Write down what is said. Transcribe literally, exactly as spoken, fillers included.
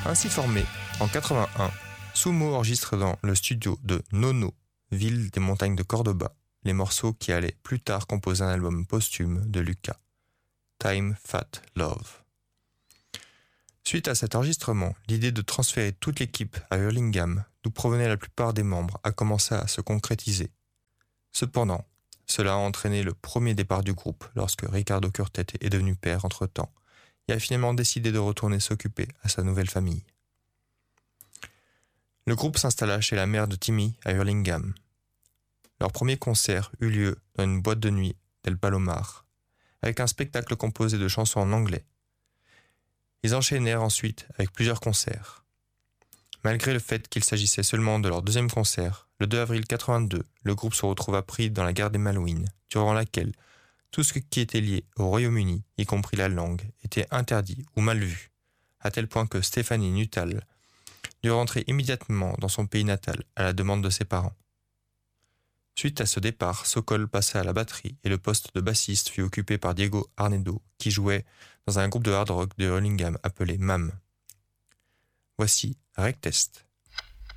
Ainsi formé, en quatre-vingt-un, Sumo enregistre dans le studio de Nono, ville des montagnes de Cordoba, les morceaux qui allaient plus tard composer un album posthume de Lucas, Time Fat Love. Suite à cet enregistrement, l'idée de transférer toute l'équipe à Hurlingham, d'où provenaient la plupart des membres, a commencé à se concrétiser. Cependant, cela a entraîné le premier départ du groupe lorsque Ricardo Curtet est devenu père entre-temps et a finalement décidé de retourner s'occuper à sa nouvelle famille. Le groupe s'installa chez la mère de Timmy à Hurlingham. Leur premier concert eut lieu dans une boîte de nuit d'El Palomar, avec un spectacle composé de chansons en anglais. Ils enchaînèrent ensuite avec plusieurs concerts. Malgré le fait qu'il s'agissait seulement de leur deuxième concert, le deux avril quatre-vingt-deux, le groupe se retrouva pris dans la guerre des Malouines, durant laquelle tout ce qui était lié au Royaume-Uni, y compris la langue, était interdit ou mal vu, à tel point que Stéphanie Nuttall dut rentrer immédiatement dans son pays natal à la demande de ses parents. Suite à ce départ, Sokol passa à la batterie et le poste de bassiste fut occupé par Diego Arnedo, qui jouait dans un groupe de hard rock de Hurlingham appelé M A M. Voici Rec Test.